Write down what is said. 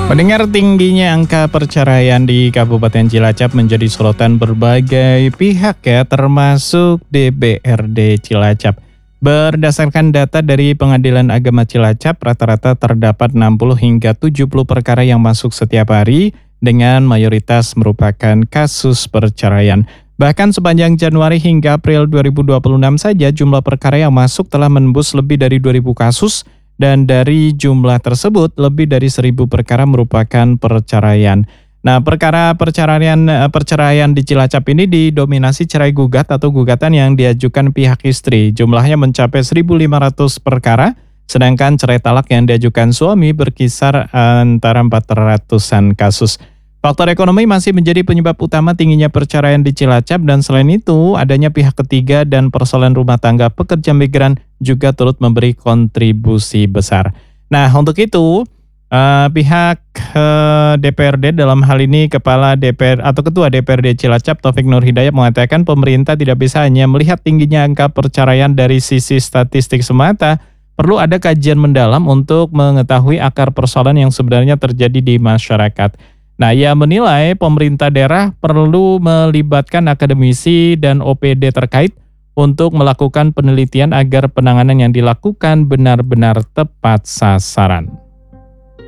Mendengar tingginya angka perceraian di Kabupaten Cilacap menjadi sorotan berbagai pihak ya, termasuk DPRD Cilacap. Berdasarkan data dari Pengadilan Agama Cilacap, rata-rata terdapat 60 hingga 70 perkara yang masuk setiap hari dengan mayoritas merupakan kasus perceraian. Bahkan sepanjang Januari hingga April 2026 saja jumlah perkara yang masuk telah menembus lebih dari 2.000 kasus. Dan dari jumlah tersebut, lebih dari 1.000 perkara merupakan perceraian. Nah, perceraian di Cilacap ini didominasi cerai gugat atau gugatan yang diajukan pihak istri. Jumlahnya mencapai 1.500 perkara, sedangkan cerai talak yang diajukan suami berkisar antara 400-an kasus. Faktor ekonomi masih menjadi penyebab utama tingginya perceraian di Cilacap, dan selain itu adanya pihak ketiga dan persoalan rumah tangga pekerja migran juga turut memberi kontribusi besar. Nah, untuk itu pihak DPRD dalam hal ini Kepala DPR atau Ketua DPRD Cilacap Taufik Nur Hidayat mengatakan pemerintah tidak bisa hanya melihat tingginya angka perceraian dari sisi statistik semata, perlu ada kajian mendalam untuk mengetahui akar persoalan yang sebenarnya terjadi di masyarakat. Nah, ia menilai pemerintah daerah perlu melibatkan akademisi dan OPD terkait untuk melakukan penelitian agar penanganan yang dilakukan benar-benar tepat sasaran.